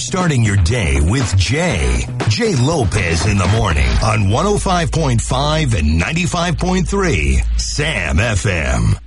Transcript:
starting your day with Jay Lopez in the morning on 105.5 and 95.3 Sam FM.